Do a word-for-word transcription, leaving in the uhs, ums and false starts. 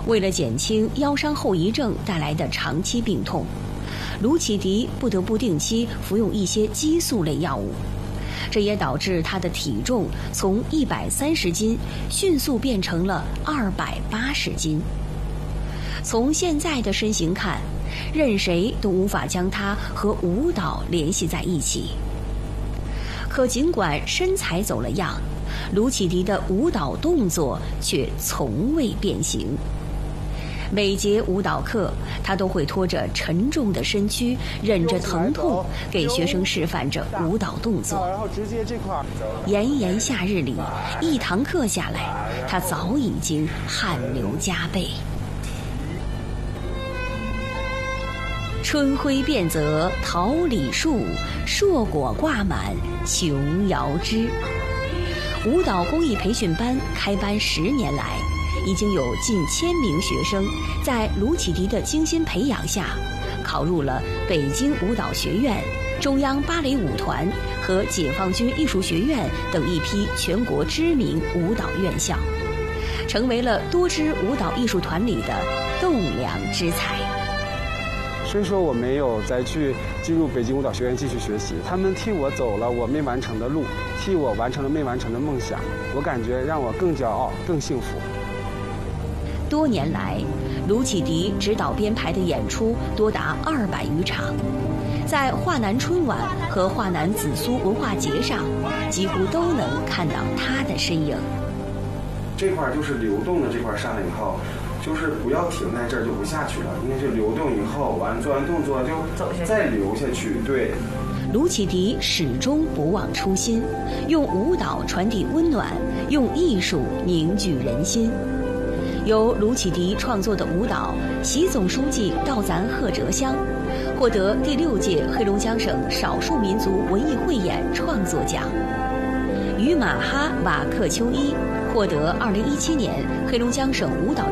为了减轻腰伤后遗症带来的长期病痛，卢启迪不得不定期服用一些激素类药物，这也导致他的体重从一百三十斤迅速变成了二百八十斤。从现在的身形看，任谁都无法将他和舞蹈联系在一起。可尽管身材走了样，卢启迪的舞蹈动作却从未变形。每节舞蹈课，他都会拖着沉重的身躯，忍着疼痛，给学生示范着舞蹈动作。 然后直接这块。 炎炎夏日里，一堂课下来，他早已经汗流浃背。春晖遍泽桃李树，硕果挂满琼瑶枝。舞蹈公益培训班开班十年来，已经有近千名学生在卢启迪的精心培养下，考入了北京舞蹈学院、中央芭蕾舞团和解放军艺术学院等一批全国知名舞蹈院校，成为了多支舞蹈艺术团里的栋梁之才。 所以说我没有再去进入北京舞蹈学院继续学习，他们替我走了我没完成的路，替我完成了没完成的梦想，我感觉让我更骄傲，更幸福。 多年来，卢启迪指导编排的演出多达二百余场，在华南春晚和华南紫苏文化节上，几乎都能看到他的身影。 这块就是流动的这块上来以后，就是不要停在这儿就不下去了，因为就流动以后，完做完动作就再流下去。对。 卢启迪始终不忘初心，用舞蹈传递温暖，用艺术凝聚人心。由卢启迪创作的舞蹈《习总书记到咱贺哲乡》获得第六届黑龙江省少数民族文艺汇演创作奖。与马哈瓦克秋伊获得二零一七年黑龙江省舞蹈